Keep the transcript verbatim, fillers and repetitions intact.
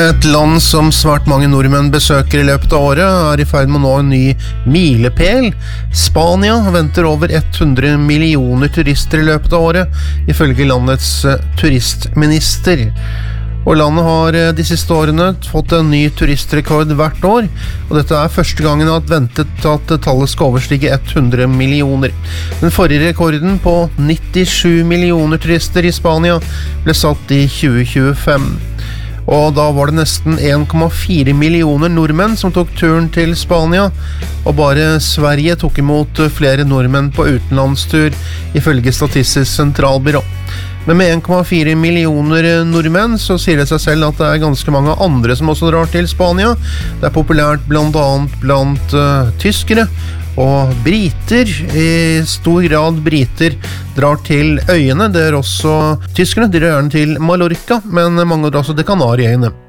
Et land som svært mange nordmenn besøker i løpet av året er i ferd med å nå en ny milepæl. Spania venter over hundre millioner turister i løpet av året, ifølge landets turistminister. Og landet har de siste årene fått en ny turistrekord hvert år, og dette er første gangen at ventet at tallet skal overstige hundre millioner. Den forrige rekorden på nittisju millioner turister i Spania ble satt i tjue tjuefem. Og da var det nesten en komma fire millioner nordmenn som tok turen til Spania, og bare Sverige tok imot flere nordmenn på utenlandstur, ifølge Statistisk sentralbyrå. Men med en komma fire millioner nordmenn så sier det seg selv at det er ganske mange andre som også drar til Spania. Det er populært blant annet blant uh, tyskere og briter. I stor grad briter drar til øyene. Det er også tyskerne, de drar gjerne til Mallorca, men mange drar også til Kanariøyene.